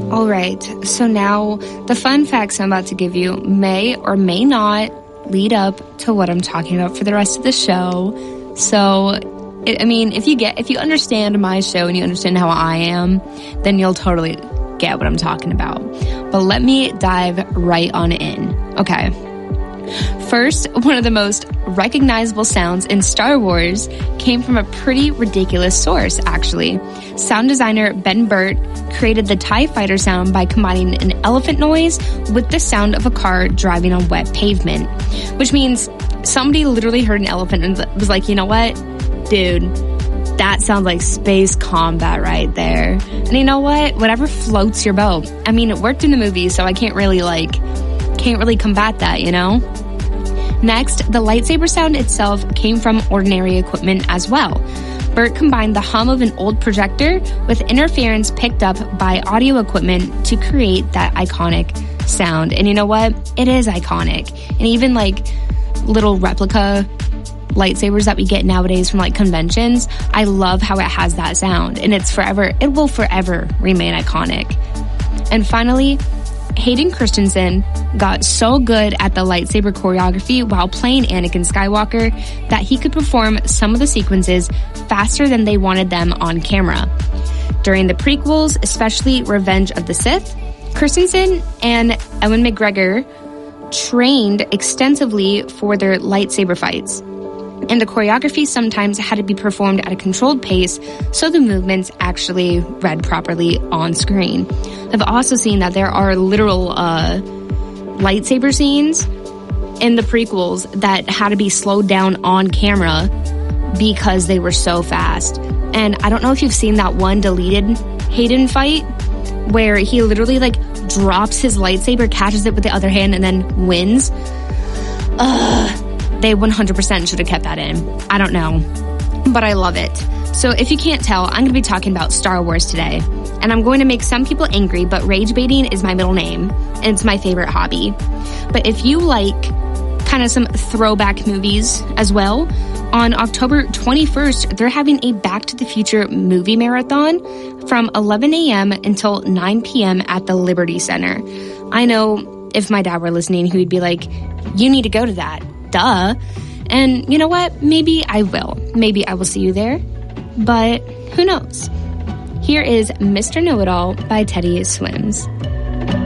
All right, so now the fun facts I'm about to give you may or may not lead up to what I'm talking about for the rest of the show. So, if you understand my show and you understand how I am, then you'll totally get what I'm talking about. But let me dive right on in. Okay. First, one of the most recognizable sounds in Star Wars came from a pretty ridiculous source, actually. Sound designer Ben Burtt created the TIE fighter sound by combining an elephant noise with the sound of a car driving on wet pavement, which means somebody literally heard an elephant and was like, you know what, dude, that sounds like space combat right there. And you know what? Whatever floats your boat. I mean, it worked in the movie, so I can't really combat that, you know? Next, the lightsaber sound itself came from ordinary equipment as well. Burtt combined the hum of an old projector with interference picked up by audio equipment to create that iconic sound. And you know what? It is iconic. And even little replica lightsabers that we get nowadays from conventions, I love how it has that sound. And it will forever remain iconic. And finally, Hayden Christensen got so good at the lightsaber choreography while playing Anakin Skywalker that he could perform some of the sequences faster than they wanted them on camera. During the prequels, especially Revenge of the Sith, Christensen and Ewan McGregor trained extensively for their lightsaber fights. And the choreography sometimes had to be performed at a controlled pace so the movements actually read properly on screen. I've also seen that there are literal lightsaber scenes in the prequels that had to be slowed down on camera because they were so fast. And I don't know if you've seen that one deleted Hayden fight where he literally drops his lightsaber, catches it with the other hand, and then wins. They 100% should have kept that in. I don't know, but I love it. So if you can't tell, I'm going to be talking about Star Wars today. And I'm going to make some people angry, but rage baiting is my middle name, and it's my favorite hobby. But if you like kind of some throwback movies as well, on October 21st, they're having a Back to the Future movie marathon from 11 a.m. until 9 p.m. at the Liberty Center. I know if my dad were listening, he would be like, you need to go to that. Duh. And you know what? Maybe I will. Maybe I will see you there. But who knows? Here is Mr. Know-It-All by Teddy Swims.